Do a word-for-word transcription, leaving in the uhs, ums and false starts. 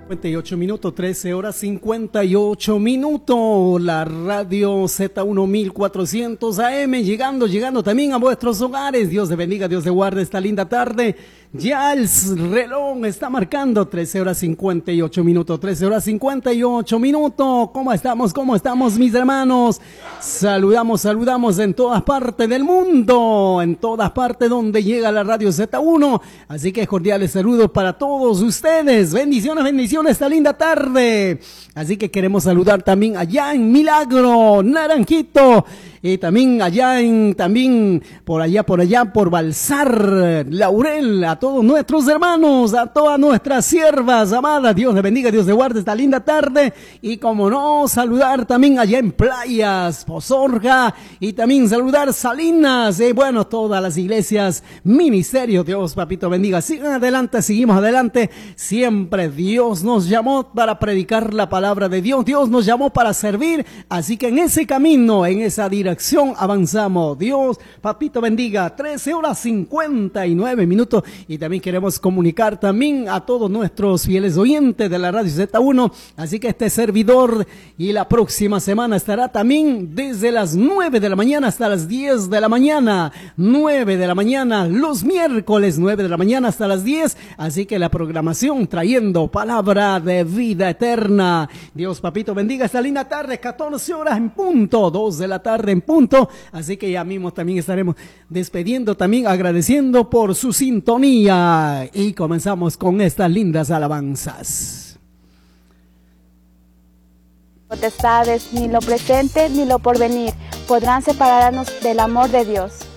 cincuenta y ocho minutos, trece horas cincuenta y ocho minutos, la radio Z mil cuatrocientos A M, llegando, llegando también a vuestros hogares. Dios te bendiga, Dios te guarde esta linda tarde. Ya el reloj está marcando trece horas cincuenta y ocho minutos, trece horas cincuenta y ocho minutos. ¿Cómo estamos? ¿Cómo estamos, mis hermanos? Saludamos, saludamos en todas partes del mundo, en todas partes donde llega la radio Z uno. Así que cordiales saludos para todos ustedes. Bendiciones, bendiciones esta linda tarde. Así que queremos saludar también allá en Milagro, Naranjito. Y también allá en, también por allá, por allá, por Balsar, Laurel, a todos nuestros hermanos, a todas nuestras siervas amadas. Dios les bendiga, Dios les guarde esta linda tarde. Y como no, saludar también allá en Playas, Pozorga, y también saludar Salinas, y bueno, todas las iglesias, ministerio. Dios, papito, bendiga. Sigan adelante, seguimos adelante. Siempre Dios nos llamó para predicar la palabra de Dios. Dios nos llamó para servir. Así que en ese camino, en esa dirección, acción avanzamos. Dios, papito, bendiga. Trece horas cincuenta y nueve minutos. Y también queremos comunicar también a todos nuestros fieles oyentes de la radio Z uno. Así que este servidor y la próxima semana estará también desde las nueve de la mañana hasta las diez de la mañana. nueve de la mañana los miércoles, nueve de la mañana hasta las diez. Así que la programación trayendo palabra de vida eterna. Dios, papito, bendiga esta linda tarde. catorce horas en punto, dos de la tarde en punto, así que ya mismo también estaremos despediendo, también agradeciendo por su sintonía y comenzamos con estas lindas alabanzas. Potestades, ni lo presente ni lo porvenir podrán separarnos del amor de Dios.